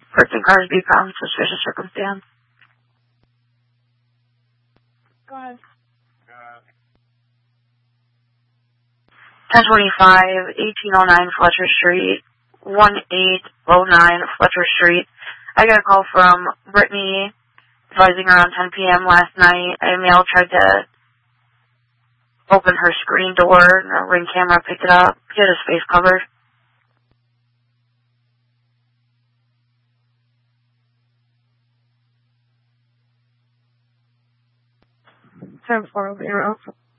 Person Carsby found suspicious circumstance. Go ahead. 1025, 1809 Fletcher Street, 1809 Fletcher Street. I got a call from Brittany advising around 10 p.m. last night. A male tried to open her screen door, and a Ring camera picked it up. He had his face covered. Time 4 0.